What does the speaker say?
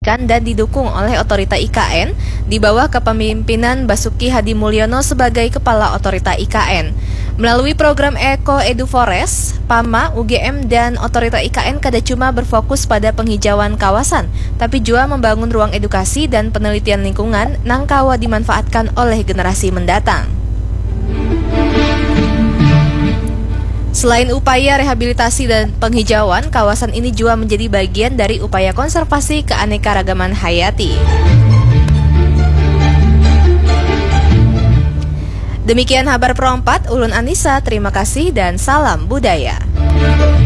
diintegrasikan dan didukung oleh Otorita IKN di bawah kepemimpinan Basuki Hadi Mulyono sebagai Kepala Otorita IKN. Melalui program Eko Edu Forest, PAMA, UGM, dan Otorita IKN kada cuma berfokus pada penghijauan kawasan, tapi juga membangun ruang edukasi dan penelitian lingkungan nang kawa dimanfaatkan oleh generasi mendatang. Selain upaya rehabilitasi dan penghijauan, kawasan ini juga menjadi bagian dari upaya konservasi keanekaragaman hayati. Demikian kabar Pro 4, Ulun Anissa, terima kasih dan salam budaya.